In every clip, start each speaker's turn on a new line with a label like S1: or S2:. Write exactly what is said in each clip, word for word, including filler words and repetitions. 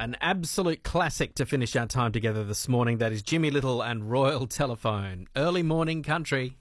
S1: An absolute classic to finish our time together this morning. That is Jimmy Little and Royal Telephone. Early morning country.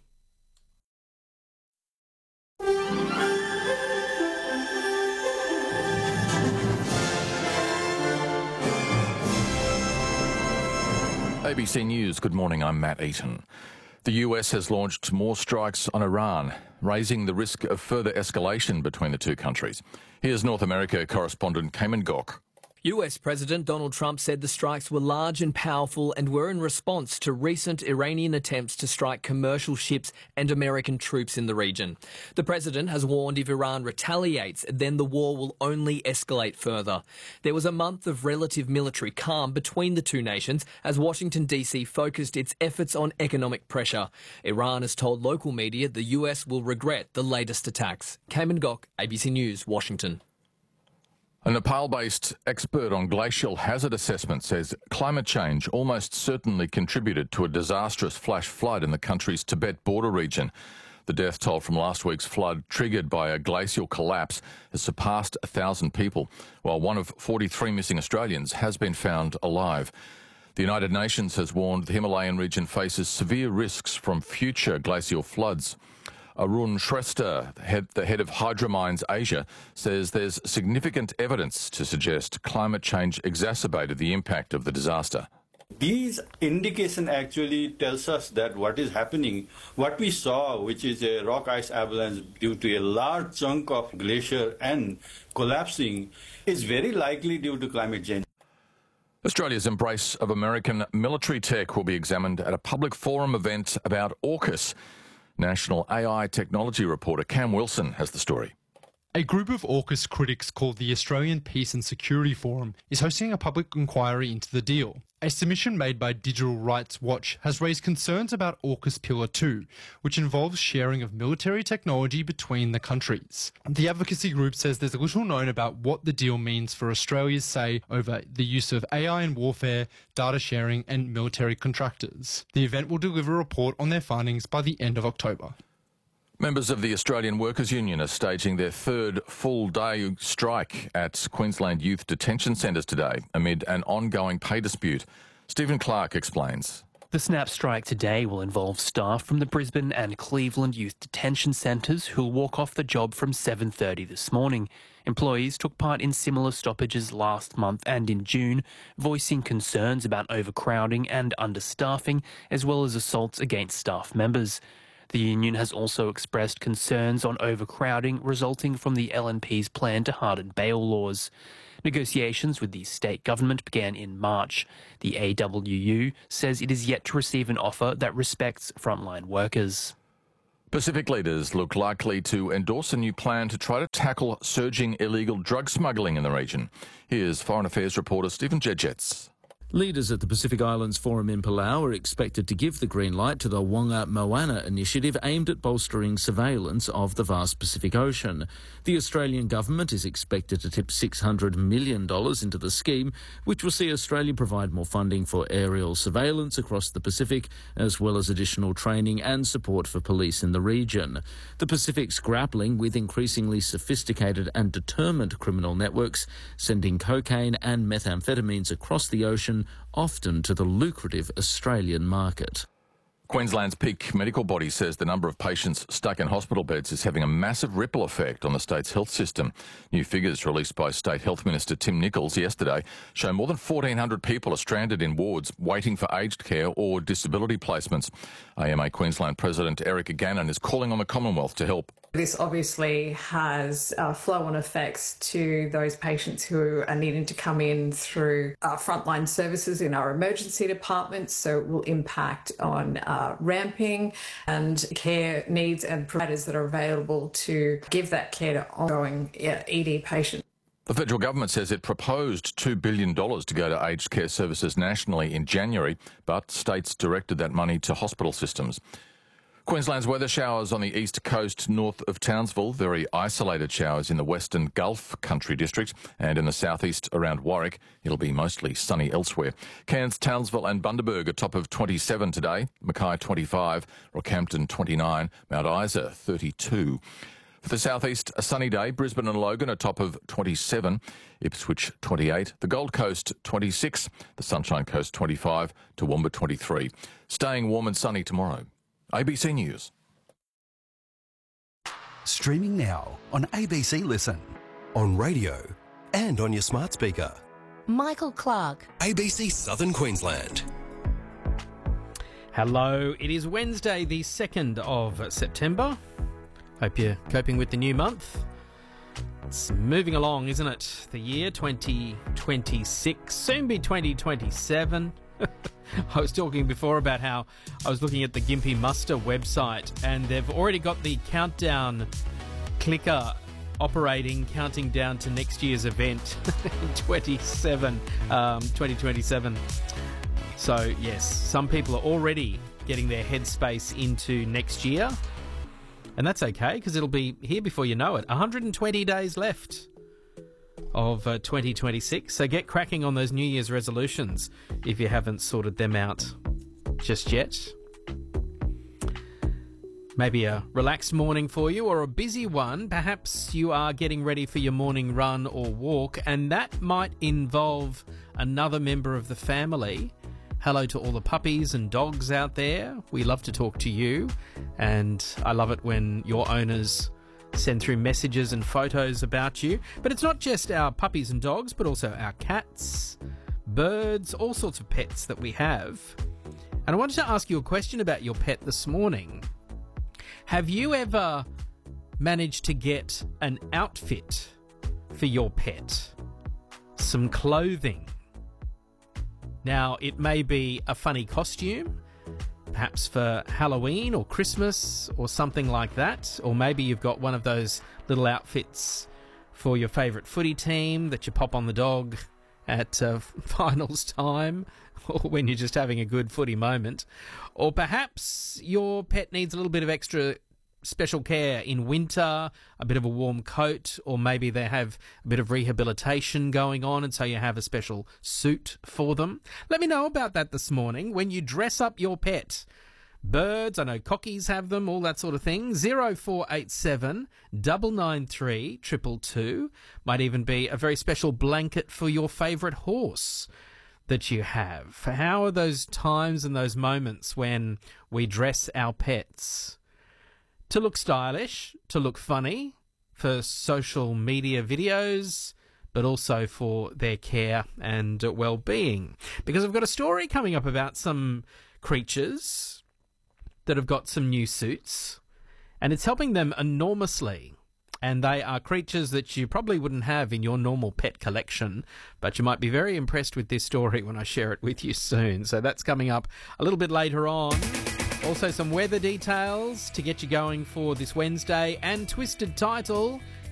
S2: A B C News, good morning, I'm Matt Eaton. The U S has launched more strikes on Iran, raising the risk of further escalation between the two countries. Here's North America correspondent Cayman Gok.
S3: U S President Donald Trump said the strikes were large and powerful and were in response to recent Iranian attempts to strike commercial ships and American troops in the region. The president has warned if Iran retaliates, then the war will only escalate further. There was a month of relative military calm between the two nations as Washington, D C focused its efforts on economic pressure. Iran has told local media the U S will regret the latest attacks. Cayman Gok, A B C News, Washington.
S2: A Nepal-based expert on glacial hazard assessment says climate change almost certainly contributed to a disastrous flash flood in the country's Tibet border region. The death toll from last week's flood, triggered by a glacial collapse, has surpassed one thousand people, while one of forty-three missing Australians has been found alive. The United Nations has warned the Himalayan region faces severe risks from future glacial floods. Arun Shrestha, head, the head of Hydromines Asia, says there's significant evidence to suggest climate change exacerbated the impact of the disaster.
S4: These indication actually tells us that what is happening, what we saw, which is a rock ice avalanche due to a large chunk of glacier and collapsing, is very likely due to climate change.
S2: Australia's embrace of American military tech will be examined at a public forum event about AUKUS. National A I technology reporter Cam Wilson has the story.
S5: A group of AUKUS critics called the Australian Peace and Security Forum is hosting a public inquiry into the deal. A submission made by Digital Rights Watch has raised concerns about AUKUS Pillar two, which involves sharing of military technology between the countries. The advocacy group says there's little known about what the deal means for Australia's say over the use of A I in warfare, data sharing and military contractors. The event will deliver a report on their findings by the end of October.
S2: Members of the Australian Workers' Union are staging their third full-day strike at Queensland youth detention centres today amid an ongoing pay dispute. Stephen Clark explains.
S6: The SNAP strike today will involve staff from the Brisbane and Cleveland youth detention centres who'll walk off the job from seven thirty this morning. Employees took part in similar stoppages last month and in June, voicing concerns about overcrowding and understaffing, as well as assaults against staff members. The union has also expressed concerns on overcrowding resulting from the L N P's plan to harden bail laws. Negotiations with the state government began in March. The A W U says it is yet to receive an offer that respects frontline workers.
S2: Pacific leaders look likely to endorse a new plan to try to tackle surging illegal drug smuggling in the region. Here's Foreign Affairs reporter Stephen Jedgetts.
S7: Leaders at the Pacific Islands Forum in Palau are expected to give the green light to the Wonga Moana initiative aimed at bolstering surveillance of the vast Pacific Ocean. The Australian government is expected to tip six hundred million dollars into the scheme, which will see Australia provide more funding for aerial surveillance across the Pacific, as well as additional training and support for police in the region. The Pacific's grappling with increasingly sophisticated and determined criminal networks, sending cocaine and methamphetamines across the ocean, often to the lucrative Australian market.
S2: Queensland's peak medical body says the number of patients stuck in hospital beds is having a massive ripple effect on the state's health system. New figures released by State Health Minister Tim Nicholls yesterday show more than fourteen hundred people are stranded in wards waiting for aged care or disability placements. A M A Queensland President Eric Gannon is calling on the Commonwealth to help.
S8: This obviously has uh, flow-on effects to those patients who are needing to come in through our frontline services in our emergency departments, so it will impact on uh, ramping and care needs and providers that are available to give that care to ongoing uh, E D patients.
S2: The federal government says it proposed two billion dollars to go to aged care services nationally in January, but states directed that money to hospital systems. Queensland's weather: showers on the east coast north of Townsville, very isolated showers in the western Gulf Country district, and in the southeast around Warwick. It'll be mostly sunny elsewhere. Cairns, Townsville and Bundaberg are top of twenty-seven today, Mackay twenty-five, Rockhampton twenty-nine, Mount Isa thirty-two. For the southeast, a sunny day. Brisbane and Logan a top of twenty-seven. Ipswich twenty-eight. The Gold Coast twenty-six. The Sunshine Coast twenty-five. Toowoomba twenty-three. Staying warm and sunny tomorrow. A B C News.
S9: Streaming now on A B C Listen, on radio and on your smart speaker.
S10: Michael Clark.
S9: A B C Southern Queensland.
S1: Hello, it is Wednesday the second of September. Hope you're coping with the new month. It's moving along, isn't it? The year twenty twenty-six, soon be twenty twenty-seven. I was talking before about how I was looking at the Gympie Muster website and they've already got the countdown clicker operating, counting down to next year's event in twenty-seven, um, twenty twenty-seven. So, yes, some people are already getting their headspace into next year. And that's okay, because it'll be here before you know it. one hundred twenty days left of uh, twenty twenty-six. So get cracking on those New Year's resolutions if you haven't sorted them out just yet. Maybe a relaxed morning for you or a busy one. Perhaps you are getting ready for your morning run or walk, and that might involve another member of the family. Hello to all the puppies and dogs out there. We love to talk to you, and I love it when your owners send through messages and photos about you. But it's not just our puppies and dogs, but also our cats, birds, all sorts of pets that we have. And I wanted to ask you a question about your pet this morning. Have you ever managed to get an outfit for your pet? Some clothing? Now, it may be a funny costume, perhaps for Halloween or Christmas or something like that. Or maybe you've got one of those little outfits for your favourite footy team that you pop on the dog at uh, finals time or when you're just having a good footy moment. Or perhaps your pet needs a little bit of extra special care in winter, a bit of a warm coat, or maybe they have a bit of rehabilitation going on and so you have a special suit for them. Let me know about that this morning when you dress up your pet. Birds, I know cockies have them, all that sort of thing. zero four eight seven, nine nine three, two two two. Might even be a very special blanket for your favourite horse that you have. How are those times and those moments when we dress our pets to look stylish, to look funny, for social media videos, but also for their care and well-being? Because I've got a story coming up about some creatures that have got some new suits, and it's helping them enormously. And they are creatures that you probably wouldn't have in your normal pet collection, but you might be very impressed with this story when I share it with you soon. So that's coming up a little bit later on. Also some weather details to get you going for this Wednesday, and Twisted Title